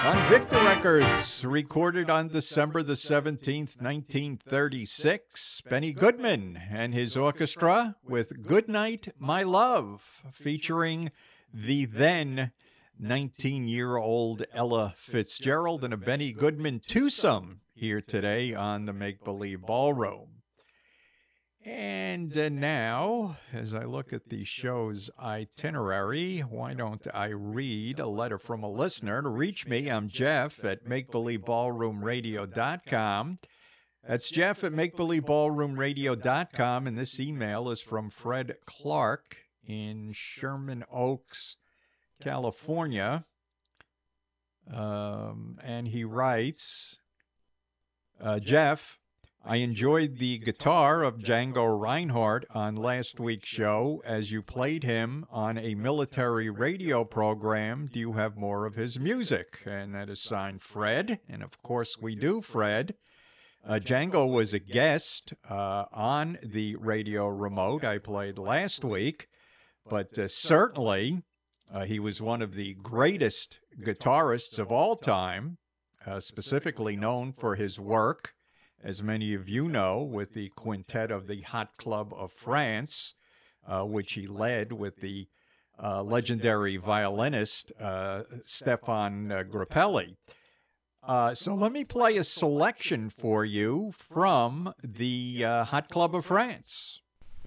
On Victor Records, recorded on December the 17th, 1936, Benny Goodman and his orchestra with Goodnight, My Love, featuring the then 19-year-old Ella Fitzgerald and a Benny Goodman twosome here today on the Make Believe Ballroom. And now, as I look at the show's itinerary, why don't I read a letter from a listener? To reach me, I'm Jeff at MakeBelieveBallroomRadio.com. That's Jeff at MakeBelieveBallroomRadio.com, and this email is from Fred Clark in Sherman Oaks, California. And he writes, Jeff, I enjoyed the guitar of Django Reinhardt on last week's show as you played him on a military radio program. Do you have more of his music? And that is signed Fred. And of course we do, Fred. Django was a guest on the radio remote I played last week, but certainly he was one of the greatest guitarists of all time, specifically known for his work, as many of you know, with the quintet of the Hot Club of France, which he led with the legendary violinist Stefan Grappelli. So let me play a selection for you from the Hot Club of France.